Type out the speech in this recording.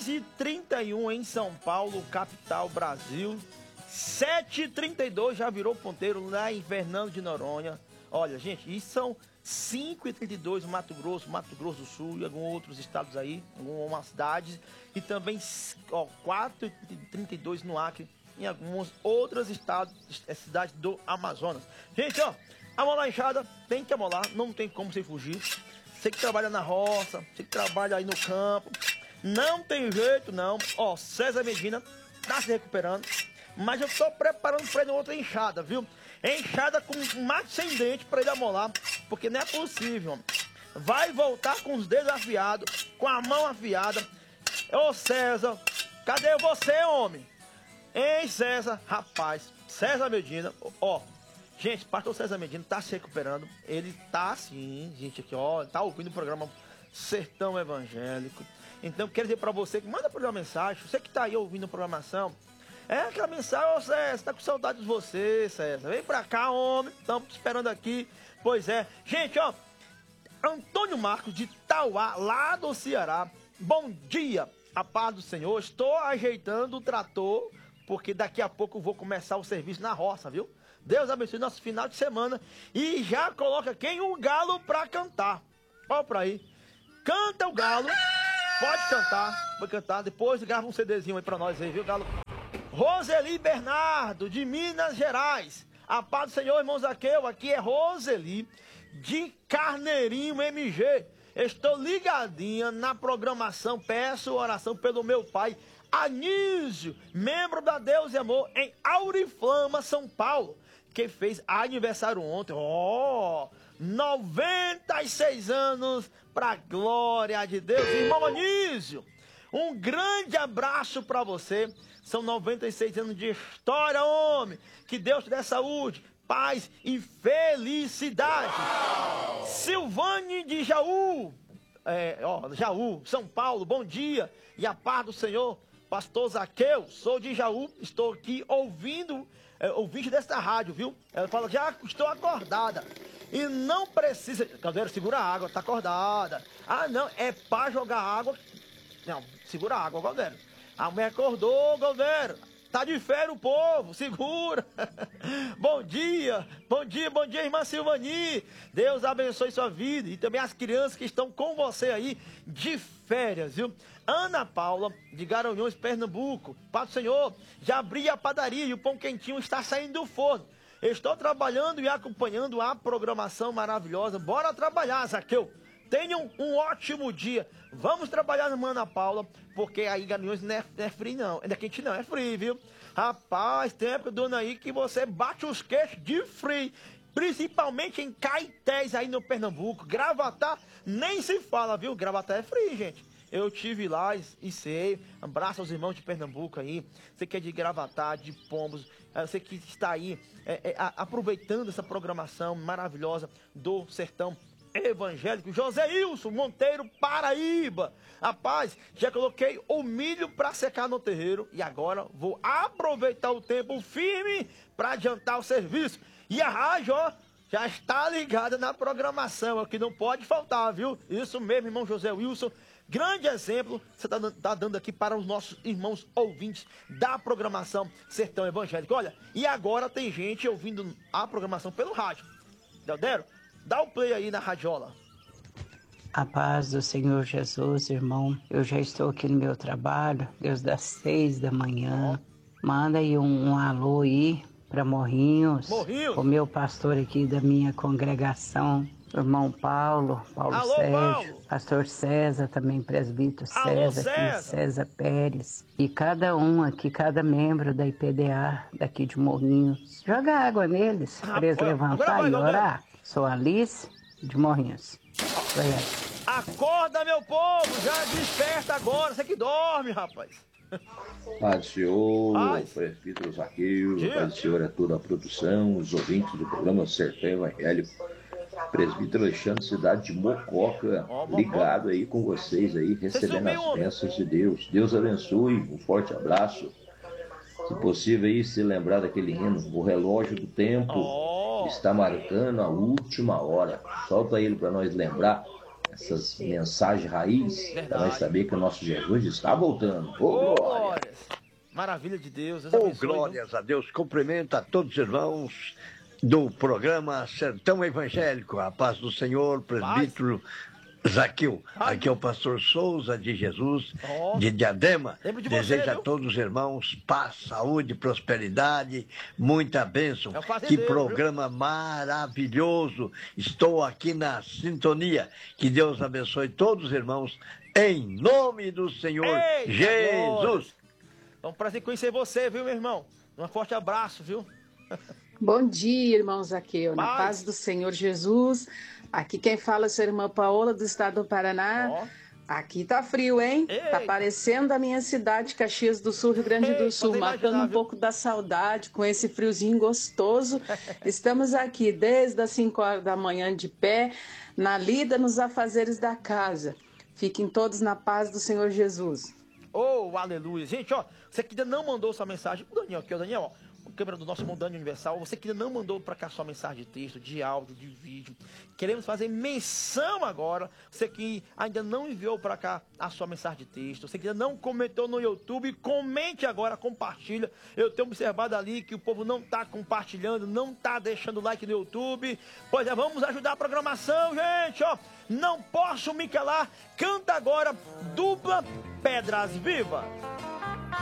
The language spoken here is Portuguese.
6h31 em São Paulo, capital, Brasil. 7h32 já virou ponteiro lá em Fernando de Noronha. Olha, gente, isso são 5h32 no Mato Grosso do Sul e alguns outros estados aí, algumas cidades. E também 4h32 no Acre, em alguns outros estados, cidades do Amazonas. Gente, ó, amolar a enxada, tem que amolar, não tem como você fugir. Você que trabalha na roça, você que trabalha aí no campo, não tem jeito não. Ó, César Medina tá se recuperando, mas eu tô preparando pra ele outra enxada, viu? Enxada com mais de 100 dentes pra ele amolar, porque não é possível. Vai voltar com os dedos afiados, com a mão afiada. Ô César, cadê você, homem? Hein, César? Rapaz, César Medina, ó. Gente, pastor César Medina tá se recuperando. Ele tá sim, gente, aqui, ó. Tá ouvindo o programa Sertão Evangélico. Então, quero dizer pra você que manda pra ele uma mensagem. Você que tá aí ouvindo a programação, aquela mensagem, ô César, tá com saudade de você, César. Vem pra cá, homem. Estamos esperando aqui. Pois é. Gente, ó. Antônio Marcos de Tauá, lá do Ceará. Bom dia, a paz do Senhor. Estou ajeitando o trator, porque daqui a pouco eu vou começar o serviço na roça, viu? Deus abençoe nosso final de semana. E já coloca quem? Um galo pra cantar. Olha pra aí. Canta o galo. Pode cantar. Pode cantar. Depois grava um CDzinho aí pra nós aí, viu, galo? Roseli Bernardo, de Minas Gerais. A paz do Senhor, irmão Zaqueu. Aqui é Roseli, de Carneirinho, MG. Estou ligadinha na programação. Peço oração pelo meu pai, Anísio, membro da Deus e Amor, em Auriflama, São Paulo, que fez aniversário ontem. 96 anos, pra glória de Deus. Irmão Anísio, um grande abraço pra você. São 96 anos de história, homem. Que Deus te dê saúde, paz e felicidade. Silvane de Jaú, Jaú, São Paulo, bom dia. E a paz do Senhor. Pastor Zaqueu, sou de Jaú, estou aqui ouvindo ouvinte desta rádio, viu? Ela fala, já estou acordada. E não precisa... Galera, segura a água, tá acordada. Ah, não, é pra jogar água. Não, segura a água, galera. A mulher acordou, galera. Tá de férias o povo, segura. Bom dia, irmã Silvani. Deus abençoe sua vida. E também as crianças que estão com você aí de férias, viu? Ana Paula, de Garanhuns, Pernambuco. Pai do Senhor, já abri a padaria e o pão quentinho está saindo do forno. Estou trabalhando e acompanhando a programação maravilhosa. Bora trabalhar, Zaqueu. Tenham um ótimo dia. Vamos trabalhar, irmã Ana Paula, porque aí Garanhuns não é frio não. Não é quente não, é frio, viu? Rapaz, tem época do ano aí que você bate os queixos de frio. Principalmente em Caetés aí no Pernambuco. Gravatá nem se fala, viu? Gravatá é frio, gente. Eu tive lá e sei. Abraço aos irmãos de Pernambuco aí. Você que é de Gravatá, de Pombos. Você que está aí aproveitando essa programação maravilhosa do Sertão Evangélico. José Ilson Monteiro, Paraíba. Rapaz, já coloquei o milho para secar no terreiro. E agora vou aproveitar o tempo firme para adiantar o serviço. E a rádio, ó, já está ligada na programação, aqui não pode faltar, viu? Isso mesmo, irmão José Wilson. Grande exemplo você tá dando aqui para os nossos irmãos ouvintes da programação Sertão Evangélico. Olha, e agora tem gente ouvindo a programação pelo rádio. Deldero, dá o play aí na radiola. A paz do Senhor Jesus, irmão. Eu já estou aqui no meu trabalho, desde as 6 da manhã. Manda aí um alô aí para Morrinhos, o meu pastor aqui da minha congregação, o irmão Paulo Alô, Sérgio, Paulo. pastor César, também presbítero Alô, César, César. aqui, César Pérez, e cada um aqui, cada membro da IPDA daqui de Morrinhos. Joga água neles, para eles levantar e orar. Sou Alice de Morrinhos. Vai aí. Acorda, meu povo, já desperta agora, você que dorme, rapaz. Pai do Senhor, presbítero Zaqueu, Pai do Senhor é toda a produção, os ouvintes do programa Sertão Evangélico, presbítero Alexandre, cidade de Mococa, ligado aí com vocês aí, recebendo as bênçãos de Deus. Deus abençoe, um forte abraço. Se possível aí, se lembrar daquele hino, o relógio do tempo está marcando a última hora. Solta ele para nós lembrar essas mensagens raiz, para nós saber que o nosso Jesus está voltando. Ô, glória! Maravilha de Deus. Glórias a Deus. Cumprimento a todos os irmãos do programa Sertão Evangélico. A paz do Senhor, presbítero Zaqueu. Aqui é o pastor Souza de Jesus, de Diadema. Desejo a todos os irmãos paz, saúde, prosperidade, muita bênção. Que programa maravilhoso. Estou aqui na sintonia. Que Deus abençoe todos os irmãos, em nome do Senhor Jesus. É um prazer conhecer você, viu, meu irmão? Um forte abraço, viu? Bom dia, irmão Zaqueu. Na paz do Senhor Jesus. Aqui quem fala é a sua irmã Paola, do estado do Paraná. Aqui tá frio, hein? Tá parecendo a minha cidade, Caxias do Sul, Rio Grande do Sul, matando um pouco da saudade com esse friozinho gostoso. Estamos aqui desde as 5 horas da manhã de pé, na lida, nos afazeres da casa. Fiquem todos na paz do Senhor Jesus. Oh, aleluia. Gente, ó, você que ainda não mandou sua mensagem, o Daniel aqui, ó, Daniel, ó. O câmera do nosso Mundano Universal, você que ainda não mandou para cá sua mensagem de texto, de áudio, de vídeo, queremos fazer menção agora. Você que ainda não enviou para cá a sua mensagem de texto, você que ainda não comentou no YouTube, comente agora, compartilha. Eu tenho observado ali que o povo não está compartilhando, não está deixando like no YouTube. Pois é, vamos ajudar a programação, gente, ó. Não posso me calar, canta agora, dupla Pedras Vivas.